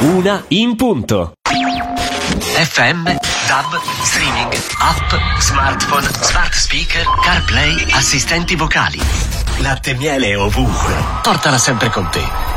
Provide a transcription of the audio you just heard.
1 in punto. FM, DAB, streaming, app, smartphone, smart speaker, CarPlay, assistenti vocali. Latte e miele ovunque. Portala sempre con te.